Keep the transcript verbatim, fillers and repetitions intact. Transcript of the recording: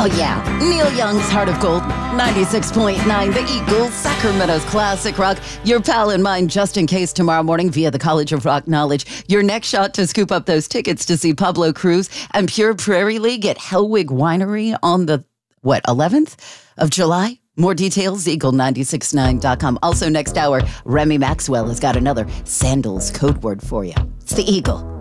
Oh, yeah. Neil Young's Heart of Gold, ninety-six point nine, The Eagles, Sacramento's classic rock. Your pal and mine, just in case, tomorrow morning via the College of Rock Knowledge. Your next shot to scoop up those tickets to see Pablo Cruz and Pure Prairie League at Hellwig Winery on the, what, eleventh of July? More details, eagle nine six nine dot com. Also, next hour, Remy Maxwell has got another Sandals code word for you. It's the Eagle.